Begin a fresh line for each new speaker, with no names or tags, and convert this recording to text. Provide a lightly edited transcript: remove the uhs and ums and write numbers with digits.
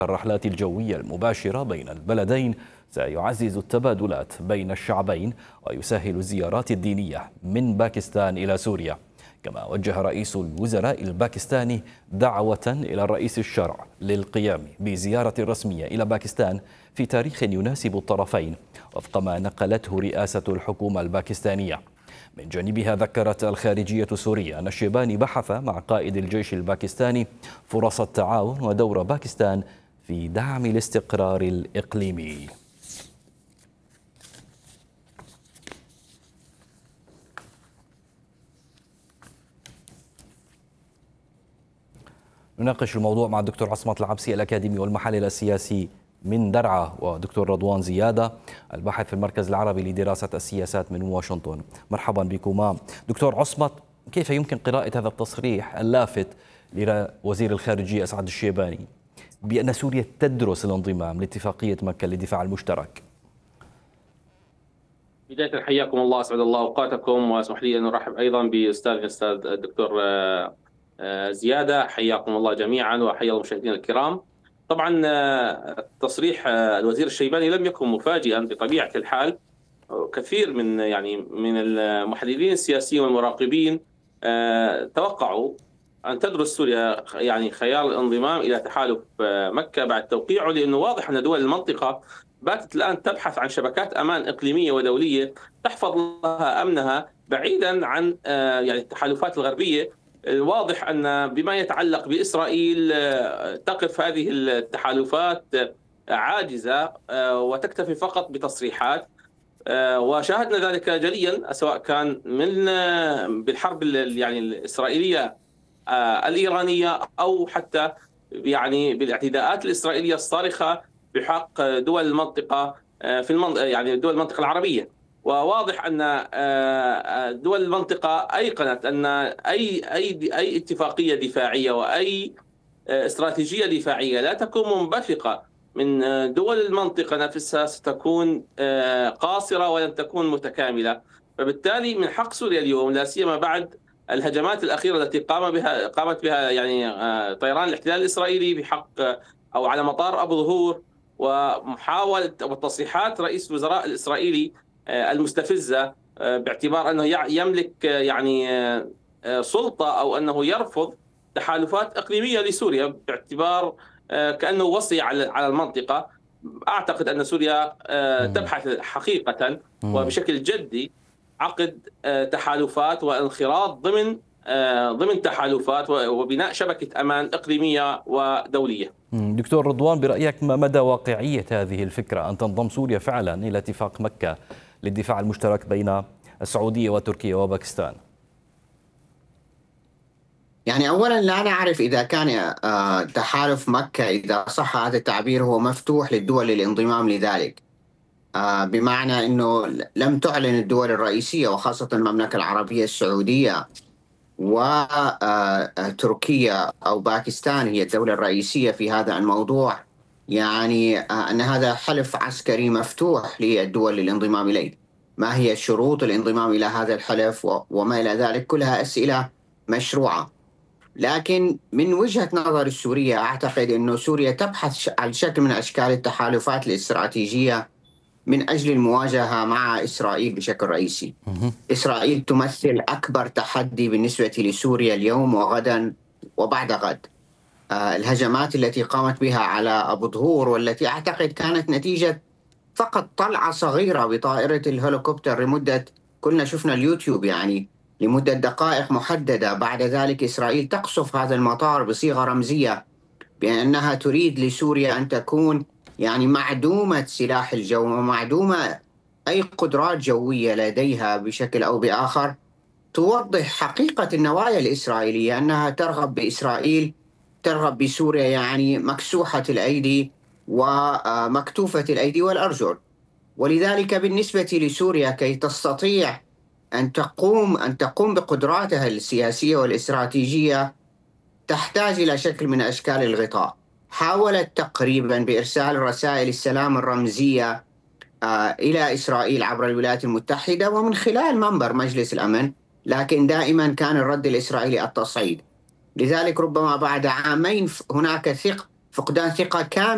الرحلات الجوية المباشرة بين البلدين سيعزز التبادلات بين الشعبين ويسهل الزيارات الدينية من باكستان إلى سوريا. كما وجه رئيس الوزراء الباكستاني دعوة إلى الرئيس الشرع للقيام بزيارة رسمية إلى باكستان في تاريخ يناسب الطرفين وفق ما نقلته رئاسة الحكومة الباكستانية. من جانبها ذكرت الخارجية السورية أن الشيباني بحث مع قائد الجيش الباكستاني فرص التعاون ودور باكستان في دعم الاستقرار الإقليمي. نناقش الموضوع مع الدكتور عصمت العبسي الأكاديمي والمحلل السياسي من درعا، ودكتور رضوان زيادة الباحث في المركز العربي لدراسة السياسات من واشنطن. مرحبا بكما. دكتور عصمت، كيف يمكن قراءة هذا التصريح اللافت لوزير الخارجية أسعد الشيباني بأن سوريا تدرس الانضمام لاتفاقية مكة للدفاع المشترك؟
بداية حياكم الله، أسعد الله أوقاتكم، واسمح لي أن أرحب أيضا بأستاذ الدكتور زيادة. حياكم الله جميعا وحيا المشاهدين الكرام. طبعا تصريح الوزير الشيباني لم يكن مفاجئا بطبيعة الحال. كثير من المحللين السياسيين والمراقبين توقعوا أن تدرس سوريا خيار الانضمام إلى تحالف مكة بعد توقيعه، لأنه واضح أن دول المنطقة باتت الآن تبحث عن شبكات أمان إقليمية ودولية تحفظ لها أمنها بعيدا عن التحالفات الغربية. واضح أن بما يتعلق بإسرائيل تقف هذه التحالفات عاجزة وتكتفي فقط بتصريحات، وشاهدنا ذلك جليا سواء كان بالحرب الإسرائيلية الإيرانية أو حتى بالاعتداءات الإسرائيلية الصارخة بحق دول المنطقة دول المنطقة العربية. وواضح أن دول المنطقة أيقنت أن أي اتفاقية دفاعية وأي استراتيجية دفاعية لا تكون منبثقة من دول المنطقة نفسها ستكون قاصرة ولن تكون متكاملة. فبالتالي من حق سوريا اليوم، لا سيما بعد الهجمات الأخيرة التي قامت بها طيران الاحتلال الإسرائيلي بحق أو على مطار أبو ظهور، ومحاولة وتصريحات رئيس الوزراء الإسرائيلي المستفزة باعتبار أنه يملك سلطة أو أنه يرفض تحالفات إقليمية لسوريا باعتبار كأنه وصي على المنطقة. أعتقد أن سوريا تبحث حقيقة وبشكل جدي عقد تحالفات وانخراط ضمن تحالفات وبناء شبكة أمان إقليمية ودولية.
دكتور رضوان، برأيك ما مدى واقعية هذه الفكرة أن تنضم سوريا فعلا إلى اتفاق مكة للدفاع المشترك بين السعودية وتركيا وباكستان؟
أولا لا نعرف إذا كان تحالف مكة، إذا صح هذا التعبير، هو مفتوح للدول للانضمام لذلك، بمعنى أنه لم تعلن الدول الرئيسية وخاصة المملكة العربية السعودية وتركيا أو باكستان هي الدولة الرئيسية في هذا الموضوع، أن هذا حلف عسكري مفتوح للدول للانضمام إليه. ما هي شروط الانضمام إلى هذا الحلف وما إلى ذلك، كلها أسئلة مشروعة. لكن من وجهة نظر السورية أعتقد أن سوريا تبحث عن شكل من أشكال التحالفات الاستراتيجية من أجل المواجهة مع إسرائيل بشكل رئيسي. إسرائيل تمثل أكبر تحدي بالنسبة لسوريا اليوم وغدا وبعد غد. الهجمات التي قامت بها على أبو ظهور، والتي أعتقد كانت نتيجة فقط طلعة صغيرة بطائرة الهليكوبتر لمدة، كلنا شفنا اليوتيوب لمدة دقائق محددة. بعد ذلك إسرائيل تقصف هذا المطار بصيغة رمزية بأنها تريد لسوريا أن تكون معدومة سلاح الجو ومعدومة أي قدرات جوية لديها بشكل أو بآخر، توضح حقيقة النوايا الإسرائيلية أنها ترغب بإسرائيل، ترغب بسوريا مكسوحة الأيدي ومكتوفة الأيدي والأرجل. ولذلك بالنسبة لسوريا كي تستطيع أن تقوم بقدراتها السياسية والاستراتيجية تحتاج إلى شكل من أشكال الغطاء. حاولت تقريبا بإرسال رسائل السلام الرمزية إلى إسرائيل عبر الولايات المتحدة ومن خلال منبر مجلس الأمن، لكن دائما كان الرد الإسرائيلي التصعيد. لذلك ربما بعد عامين هناك فقدان ثقة كاملة